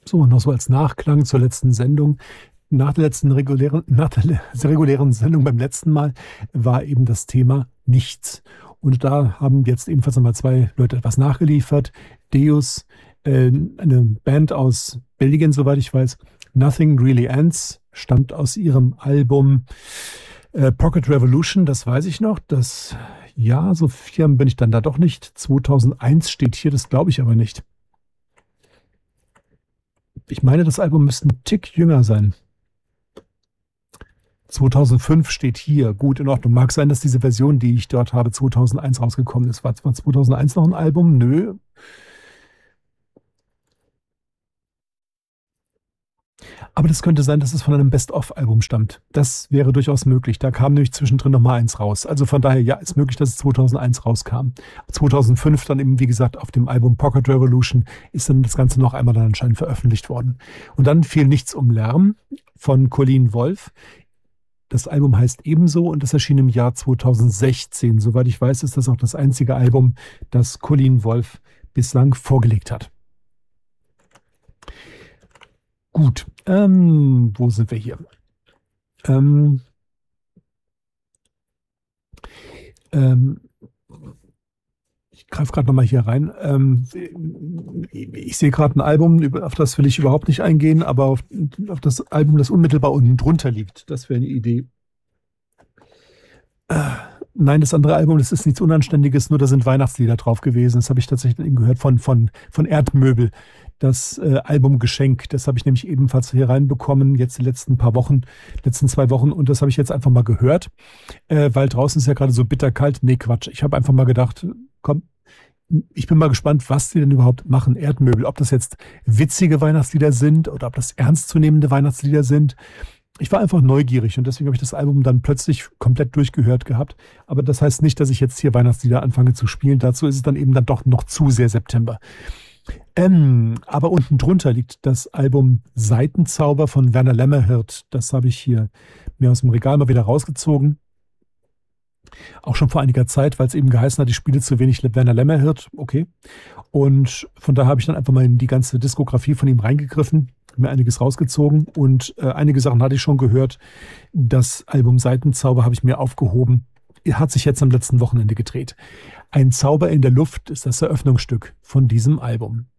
So, noch so als Nachklang zur letzten Sendung. Nach der regulären Sendung beim letzten Mal war eben das Thema Nichts. Und da haben jetzt ebenfalls nochmal zwei Leute etwas nachgeliefert. Deus, eine Band aus Belgien, soweit ich weiß. Nothing Really Ends stammt aus ihrem Album Pocket Revolution, das weiß ich noch. Ja, so firm bin ich dann da doch nicht. 2001 steht hier, das glaube ich aber nicht. Ich meine, das Album müsste ein Tick jünger sein. 2005 steht hier. Gut, in Ordnung. Mag sein, dass diese Version, die ich dort habe, 2001 rausgekommen ist. War 2001 noch ein Album? Nö. Aber das könnte sein, dass es von einem Best-of-Album stammt. Das wäre durchaus möglich. Da kam nämlich zwischendrin noch mal eins raus. Also von daher, ja, ist möglich, dass es 2001 rauskam. 2005 dann eben, wie gesagt, auf dem Album Pocket Revolution ist dann das Ganze noch einmal dann anscheinend veröffentlicht worden. Und dann fiel Nichts um Lärm von Colleen Wolf. Das Album heißt ebenso und das erschien im Jahr 2016. Soweit ich weiß, ist das auch das einzige Album, das Colleen Wolf bislang vorgelegt hat. Gut, wo sind wir hier? Ich greife gerade nochmal hier rein. Ich sehe gerade ein Album, auf das will ich überhaupt nicht eingehen, aber auf das Album, das unmittelbar unten drunter liegt. Das wäre eine Idee. Nein, das andere Album, das ist nichts Unanständiges, nur da sind Weihnachtslieder drauf gewesen. Das habe ich tatsächlich gehört von Erdmöbel. Das Album Geschenk, das habe ich nämlich ebenfalls hier reinbekommen, jetzt die letzten 2 Wochen. Und das habe ich jetzt einfach mal gehört, weil draußen ist ja gerade so bitterkalt. Nee, Quatsch. Ich habe einfach mal gedacht, komm, ich bin mal gespannt, was die denn überhaupt machen, Erdmöbel. Ob das jetzt witzige Weihnachtslieder sind oder ob das ernstzunehmende Weihnachtslieder sind. Ich war einfach neugierig und deswegen habe ich das Album dann plötzlich komplett durchgehört gehabt. Aber das heißt nicht, dass ich jetzt hier Weihnachtslieder anfange zu spielen. Dazu ist es dann eben dann doch noch zu sehr September. Aber unten drunter liegt das Album Seitenzauber von Werner Lämmerhirt. Das habe ich hier mir aus dem Regal mal wieder rausgezogen. Auch schon vor einiger Zeit, weil es eben geheißen hat, ich spiele zu wenig Werner Lämmerhirt. Okay. Und von daher habe ich dann einfach mal in die ganze Diskografie von ihm reingegriffen, mir einiges rausgezogen und einige Sachen hatte ich schon gehört. Das Album Seitenzauber habe ich mir aufgehoben. Hat sich jetzt am letzten Wochenende gedreht. Ein Zauber in der Luft ist das Eröffnungsstück von diesem Album.